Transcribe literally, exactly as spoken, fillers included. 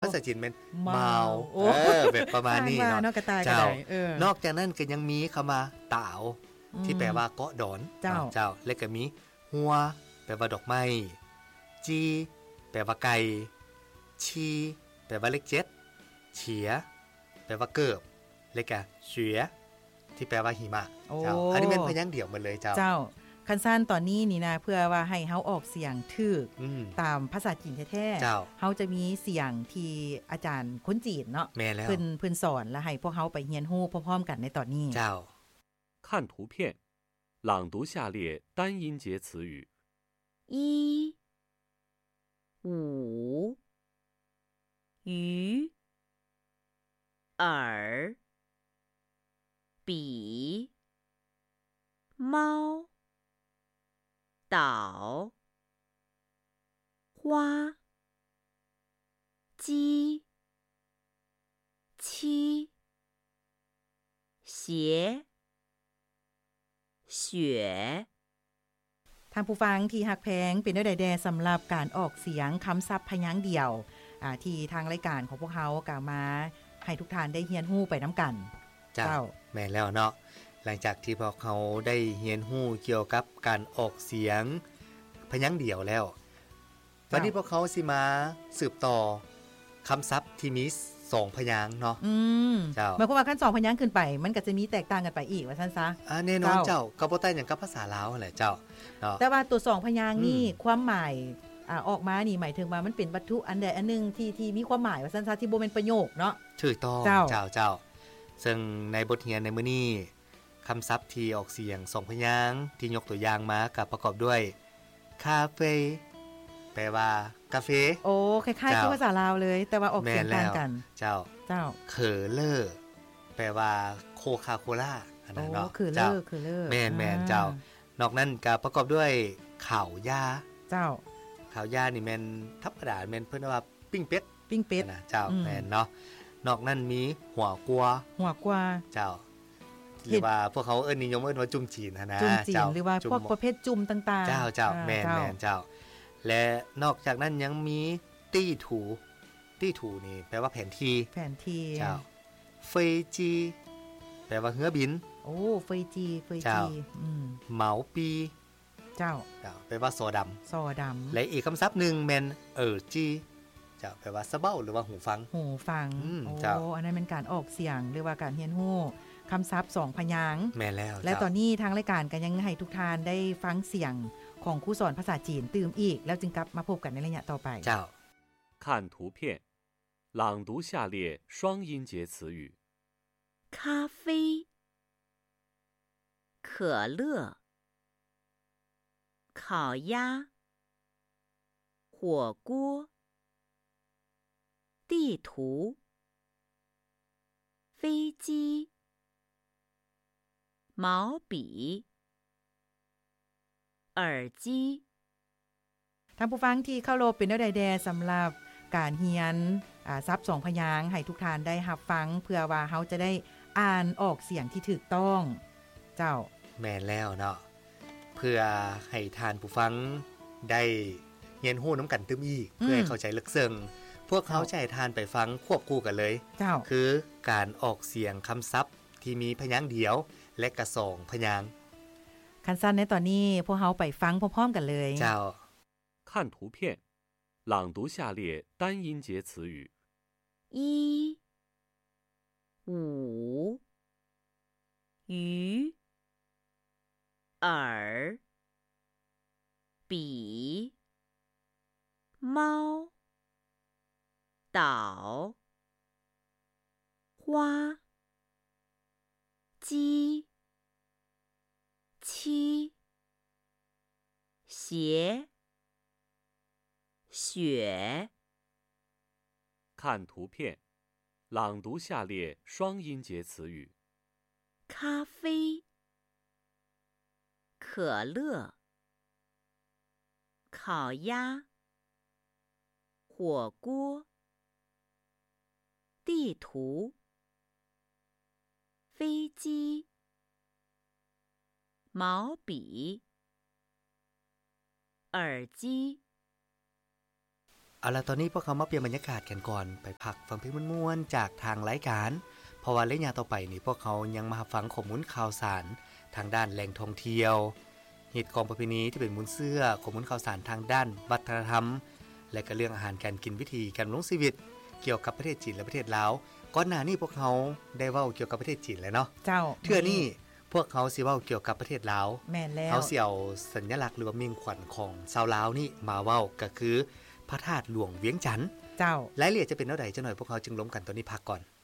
ษาจีนเป็นเมาเออแบบประมาณนี้เนาะเจ้านอกจากนั้นก็ยังมีคำว่าตาวที่แปลว่าเกาะดอนเจ้าเจ้าแล้วก็มีหัวแปลว่าดอกไม้จีแปลว่าไก่ชีแปลว่าเลขเจ็ดเฉียแปลว่าเกิบแล้วก็เสือที่แปลว่าหิมะเจ้าอันนี้เป็นพยัญชนะเดี่ยวหมดเลยเจ้าเจ้าคันซั่นตอนนี้นี่นะเพื่อว่าให้เฮาออกเสียงถูกตามภาษาจีนแท้ๆเฮาจะมีเสียงที่อาจารย์คนจีนเนาะเพิ่นเพิ่นสอนแล้วให้พวกเฮาไปเรียนรู้พร้อมๆกันในตอนนี้เจ้า看图片朗读下列单音节词语一五鱼耳比猫岛花鸡七鞋เสือท่านผู้ฟังที่ฮักแพงเป็นได้แดสำหรับการออกเสียงคำศัพท์พยางค์เดียวอ่าที่ทางรายการของพวกเฮากล่าวมาให้ทุกท่านได้เรียนรู้ไปนำกันเจ้าแม่นแล้วเนาะหลังจากที่พวกเขาได้เรียนรู้เกี่ยวกับการออกเสียงพยางค์เดียวแล้ววันนี้พวกเขาสิมาสืบต่อคำศัพท์ที่มีสองพยางค์เนาะอืมเจ้าหมายความว่าคันสองพยางค์ขึ้นไปมันก็จะมีแตกต่างกันไปอีกว่าซั่นซะอ่าแน่นอนเจ้าก็บ่ต่างหยังกับภาษาลาวนั่นแหละเจ้าเนาะแต่ว่าตัวสองพยางค์นี่ความหมายอ่าออกมานี่หมายถึงว่ามันเป็นวัตถุอันใดอันนึงที่ที่มีความหมายว่าซั่นซะที่บ่แม่นประโยคเนาะถูกต้องเจ้าเจ้าเจ้าซึ่งในบทเรียนในมื้อนี้คำศัพท์ที่ออกเสียงสองพยางค์ที่ยกตัวอย่างมาก็ประกอบด้วยคาเฟ่แปลว่ากาแฟโอ้คล้ายๆกับภาษาลาวเลยแต่ว่าออกเสียงต่างกันเจ้าเจ้าเคอเลอร์แปลว่าโคคาโคล่าอันนั้นเนาะคือเลอร์คือเลอร์แม่นๆเจ้านอกนั้นก็ประกอบด้วยข้าวยาเจ้าข้าวยานี่แม่นธรรมดาแม่นเพิ่นว่าปิ้งเป็ดปิ้งเป็ดนะเจ้าแม่นเนาะนอกนั้นมีหัวกัวหัวกัวเจ้าหรือว่าพวกเขาเอิ้นนิยมเอิ้นว่าจุ่มจีนนะจุ่มจีนหรือว่าพวกประเภทจุ่มต่างๆเจ้าเจ้าแม่นๆเจ้าและนอกจากนั้นยังมีตี้ถูตี้ถูนี่แปลว่าแผนที่แผนที่เจ้าเฟยจีแปลว่าเรือบินโอ้เฟยจีเฟยจีอืมเหมาปีเจ้าเจ้าแปลว่าซอดำซอดำและอีกคำศัพท์นึงแม่นเออจีเจ้าแปลว่าสะเบ้าหรือว่าหูฟังหูฟังโอ้อันนั้นเป็นการออกเสียงหรือว่าการเรียนรู้คำศัพท์สองพยางค์แม่นแล้วและตอนนี้ทางรายการก็ยังให้ทุกท่านได้ฟังเสียงของครูสอนภาษาจีนตื่มอีกแล้วจึงกลับมาพบกันในระยะต่อไปเจ้า看图片朗读下列双音节词语咖啡可乐烤鸭火锅地图飞机毛笔耳机ท่านผู้ฟังที่เข้ารบเป็นได้แดสำหรับการเรียนอ่าศัพท์สองพยางค์ให้ทุกท่านได้รับฟังเพื่อว่าเฮาจะได้อ่านออกเสียงที่ถูกต้องเจ้าแม่นแล้วเนาะเพื่อให้ท่านผู้ฟังได้เรียนรู้นำกันตึมอีกเพื่อให้เข้าใจลึกซึ้งพวกเขาจะให้ท่านไปฟังควบคู่กันเลยเจ้าคือการออกเสียงคำศัพท์ที่มีพยางค์เดียวและก็สองพยางค์คันสั้นในตอนนี้พวกเฮาไปฟังพร้อมๆกันเลยเจ้า看图片朗读下列单音节词语一五鱼耳比猫岛花鸡七鞋雪看图片朗读下列双音节词语咖啡可乐烤鸭火锅地图飞机毛笔耳机เอาล่ะตอนนี้พวกเขามาเปลี่ยนบรรยากาศกันก่อนไปพักฟังเพลงม่วนๆจากทางรายการเพราะว่าระยะต่อไปนี่พวกเขายังมาฟังข้อมูลข่าวสารทางด้านแหล่งท่องเที่ยวเหตุของประเพณีที่เป็นมูลเสื้อข้อมูลข่าวสารทางด้านวัฒนธรรมและก็เรื่องอาหารการกินวิธีการดำรงชีวิตเกี่ยวกับประเทศจีนและประเทศลาวก่อนหน้านี้พวกเขาได้เว้าเกี่ยวกับประเทศจีนแล้วเนาะเจ้าเทื่อนี้พวกเขาสิเว้าเกี่ยวกับประเทศลาวแม่นแล้วเขาสิเอาสัญลักษณ์หรือว่ามิ่งขวัญของชาวลาวนี่มาเว้าก็คือพระธาตุหลวงเวียงจันทน์เจ้ารายละเอียดจะเป็นเท่าใดจังหน่อยพวกเขาจึงล้มกันตอนนี้พักก่อน